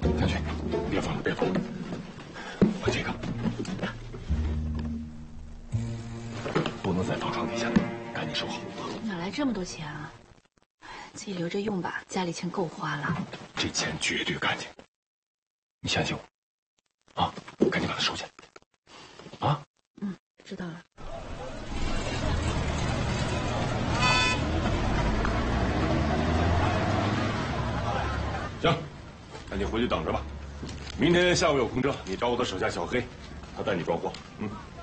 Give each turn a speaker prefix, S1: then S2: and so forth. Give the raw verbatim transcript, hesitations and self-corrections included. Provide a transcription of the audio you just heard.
S1: 下去，别放了，别放了。我这个不能再放床底下，赶紧收好。
S2: 哪来这么多钱啊？自己留着用吧，家里钱够花了。
S1: 这钱绝对干净，你相信我，啊，赶紧把它收起来。啊？
S2: 嗯，知道了。
S1: 行，赶紧回去等着吧。明天下午有空车，你找我的手下小黑，他带你装货。嗯。